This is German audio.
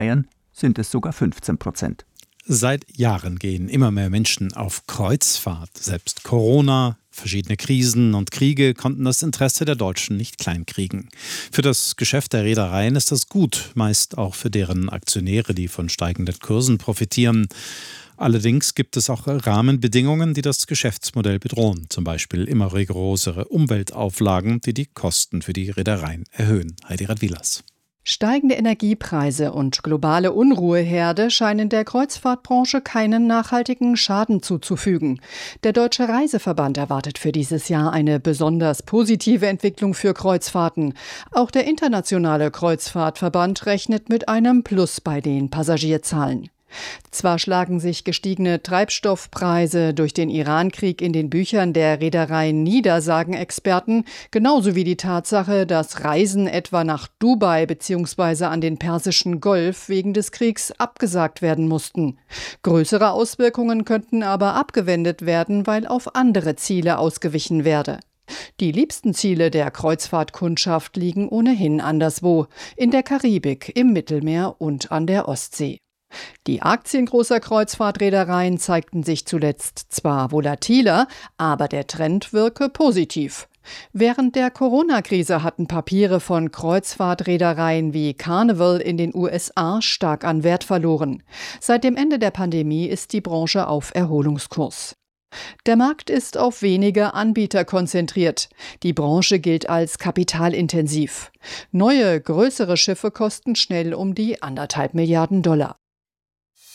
Bayern sind es sogar 15%. Seit Jahren gehen immer mehr Menschen auf Kreuzfahrt. Selbst Corona, verschiedene Krisen und Kriege konnten das Interesse der Deutschen nicht kleinkriegen. Für das Geschäft der Reedereien ist das gut, meist auch für deren Aktionäre, die von steigenden Kursen profitieren. Allerdings gibt es auch Rahmenbedingungen, die das Geschäftsmodell bedrohen. Zum Beispiel immer rigorosere Umweltauflagen, die die Kosten für die Reedereien erhöhen. Heidi Radwilas. Steigende Energiepreise und globale Unruheherde scheinen der Kreuzfahrtbranche keinen nachhaltigen Schaden zuzufügen. Der Deutsche Reiseverband erwartet für dieses Jahr eine besonders positive Entwicklung für Kreuzfahrten. Auch der Internationale Kreuzfahrtverband rechnet mit einem Plus bei den Passagierzahlen. Zwar schlagen sich gestiegene Treibstoffpreise durch den Iran-Krieg in den Büchern der Reedereien nieder, sagen Experten, genauso wie die Tatsache, dass Reisen etwa nach Dubai bzw. an den Persischen Golf wegen des Kriegs abgesagt werden mussten. Größere Auswirkungen könnten aber abgewendet werden, weil auf andere Ziele ausgewichen werde. Die liebsten Ziele der Kreuzfahrtkundschaft liegen ohnehin anderswo, in der Karibik, im Mittelmeer und an der Ostsee. Die Aktien großer Kreuzfahrtreedereien zeigten sich zuletzt zwar volatiler, aber der Trend wirke positiv. Während der Corona-Krise hatten Papiere von Kreuzfahrtreedereien wie Carnival in den USA stark an Wert verloren. Seit dem Ende der Pandemie ist die Branche auf Erholungskurs. Der Markt ist auf wenige Anbieter konzentriert. Die Branche gilt als kapitalintensiv. Neue, größere Schiffe kosten schnell um die $1,5 Milliarden.